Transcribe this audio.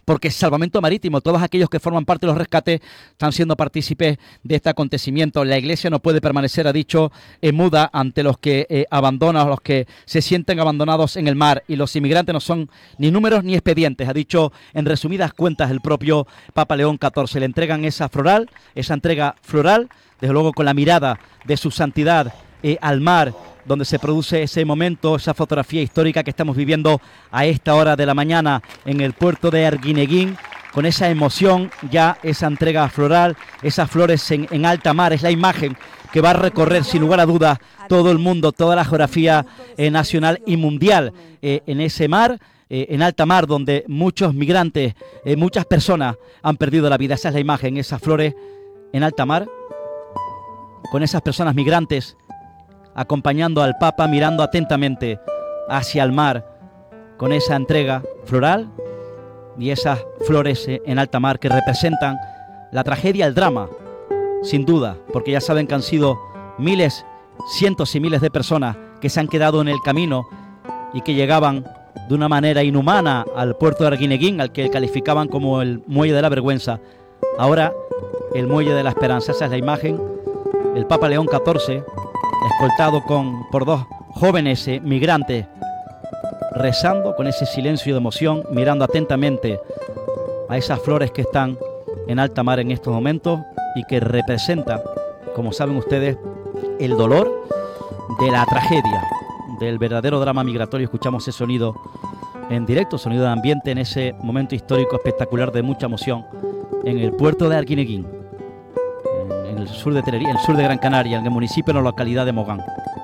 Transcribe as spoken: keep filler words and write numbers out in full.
porque Salvamento Marítimo, todos aquellos que forman parte de los rescates, están siendo partícipes de este acontecimiento. La Iglesia no puede permanecer, ha dicho, eh, muda ante los que eh, abandonan, los que se sienten abandonados en el mar, y los inmigrantes no son ni números ni expedientes, ha dicho en resumidas cuentas el propio Papa León catorce. Le entregan esa floral, esa entrega floral, desde luego con la mirada de su santidad eh, al mar, donde se produce ese momento, esa fotografía histórica que estamos viviendo a esta hora de la mañana en el puerto de Arguineguín, con esa emoción, ya esa entrega floral, esas flores en, en alta mar. Es la imagen que va a recorrer sin lugar a dudas todo el mundo, toda la geografía eh, nacional y mundial, eh, en ese mar, eh, en alta mar, donde muchos migrantes, eh, muchas personas han perdido la vida. Esa es la imagen, esas flores en alta mar, con esas personas migrantes acompañando al Papa, mirando atentamente hacia el mar, con esa entrega floral y esas flores en alta mar que representan la tragedia, el drama, sin duda, porque ya saben que han sido miles, cientos y miles de personas que se han quedado en el camino y que llegaban de una manera inhumana al puerto de Arguineguín, al que calificaban como el muelle de la vergüenza. Ahora el muelle de la esperanza. Esa es la imagen. El Papa León catorce, escoltado con, por dos jóvenes eh, migrantes, rezando con ese silencio de emoción, mirando atentamente a esas flores que están en alta mar en estos momentos y que representan, como saben ustedes, el dolor de la tragedia, del verdadero drama migratorio. Escuchamos ese sonido en directo, sonido de ambiente en ese momento histórico espectacular de mucha emoción en el puerto de Arguineguín, en el sur de Tenerife, en el sur de Gran Canaria, en el municipio, en la localidad de Mogán.